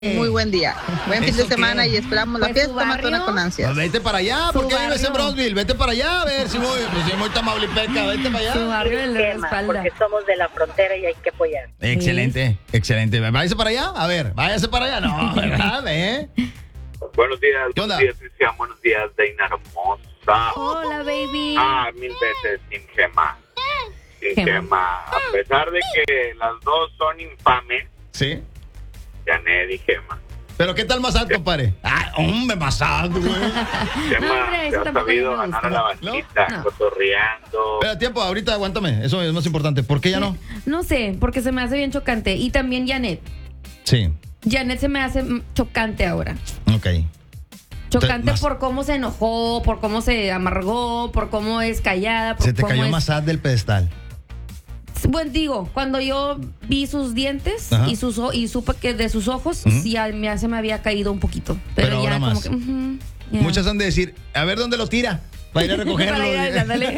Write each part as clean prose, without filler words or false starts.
Muy buen día. Buen fin de semana y esperamos la Pues, fiesta ¿su barrio? matona con ansias. Pues vete para allá, Su porque vives en barrio. Brownsville. Vete para allá, a ver si voy. Pues si voy a Tamaulipeca, vete para Su allá. barrio de la Tema, espalda. porque somos de la frontera y hay que apoyar. Excelente, excelente. Váyase para allá, a ver, váyase para allá. No, ¿verdad? Buenos días, ¿Qué onda? buenos días, Cristian. Buenos días, Deina hermosa. Hola, baby. Mil veces sin Gema. Sin Gema. Gema. A pesar de que las dos son infames, Sí. Janet y Gema. Pero ¿qué tal más alto, compadre? Hombre, más alto, güey. Gema hombre, se eso ha tampoco sabido me ganar gusta. a la bandita, No. cotorreando. Espera, tiempo, ahorita aguántame. Eso es más importante. ¿Por qué ya no? No sé, porque se me hace bien chocante. Y también Janet. Sí. Janet se me hace chocante ahora. Ok. Chocante Más- por cómo se enojó, por cómo se amargó, por cómo es callada. Por Se te cómo cayó es... más sad del pedestal. Bueno, digo, cuando yo vi sus dientes Ajá. y supe que de sus ojos, Ujú. sí, ya se me había caído un poquito. Pero Pero, ya ahora como más. que. Ya. Muchas han de decir, a ver dónde lo tira. Para ir a recogerlo. Para ir a- ándale.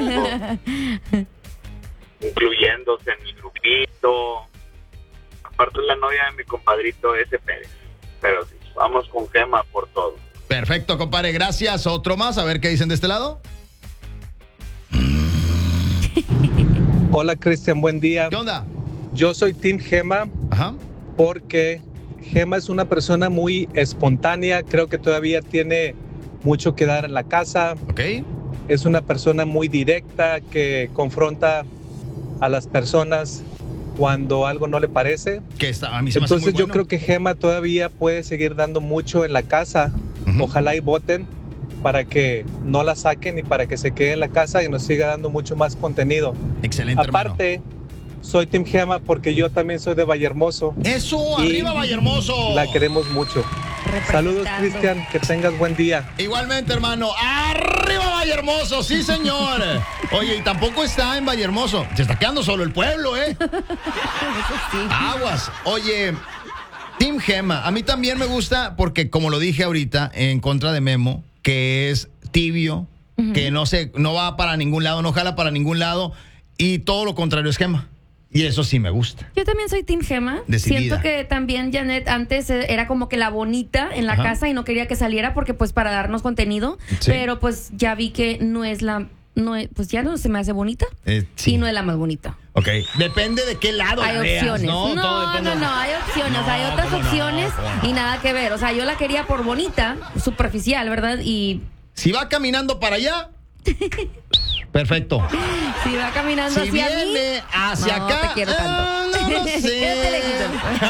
Incluyéndose en mi grupito. Aparte es la novia de mi compadrito ese Pérez. Pero sí, vamos con Gema por todo. Perfecto, compadre, gracias. Otro más, a ver qué dicen de este lado. Hola Cristian, buen día. ¿Qué onda? Yo soy Team Gema Ajá. porque Gema es una persona muy espontánea, creo que todavía tiene mucho que dar en la casa, Ok. es una persona muy directa que confronta a las personas cuando algo no le parece. Que está, a mí se me hace Entonces muy yo bueno. creo que Gema todavía puede seguir dando mucho en la casa. Ujú. Ojalá y voten para que no la saquen y para que se quede en la casa y nos siga dando mucho más contenido. Excelente, hermano. Aparte, soy Team Gema porque yo también soy de Vallehermoso. Eso, Y arriba, Vallehermoso. La queremos mucho. Saludos, Representando. Cristian. Que tengas buen día. Igualmente, hermano. ¡Arriba, Vallehermoso! ¡Sí, señor! Oye, y tampoco está en Vallehermoso. Se está quedando solo el pueblo, ¿eh? Eso sí. Aguas. Oye, Team Gema. A mí también me gusta porque, como lo dije ahorita, en contra de Memo, que es tibio, que no va para ningún lado, no jala para ningún lado, y todo lo contrario es Gema. Y eso sí me gusta. Yo también soy Team Gema. Decidida. Siento que también Janet antes era como que la bonita en la Ajá. casa y no quería que saliera porque pues para darnos contenido. Sí. Pero pues ya vi que no es la... pues ya no se me hace bonita Sí. y no es la más bonita. Ok. Depende de qué lado Hay la veas, opciones. ¿no? Todo No, depende. hay opciones. No, hay otras ¿cómo no? opciones ¿Cómo no? y nada que ver. O sea, yo la quería por bonita, superficial, ¿verdad? Y Si va caminando para allá, perfecto. si va caminando Si hacia mí... viene hacia no acá, te quiero tanto. no lo Quédate sé. lejitos.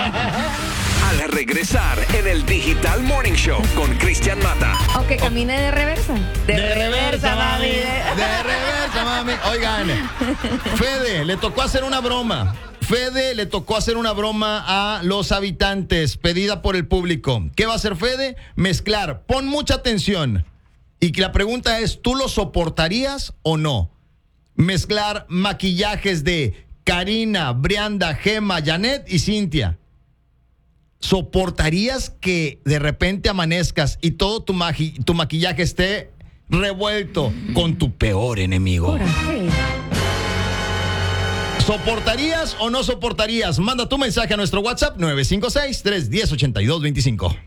Al regresar en el Digital Morning Show con Cristian Mata. Aunque camine de reversa. De reversa, mami. de- De reversa, mami. Oigan, Fede, le tocó hacer una broma. Fede le tocó hacer una broma a los habitantes, pedida por el público. ¿Qué va a hacer Fede? Mezclar. Pon mucha atención. Y que la pregunta es, ¿tú lo soportarías o no? Mezclar maquillajes de Karina, Brianda, Gema, Janet y Cintia. ¿Soportarías que de repente amanezcas y todo tu maquillaje esté revuelto con tu peor enemigo? Coraje. ¿Soportarías o no soportarías? Manda tu mensaje a nuestro WhatsApp 956-310-8225.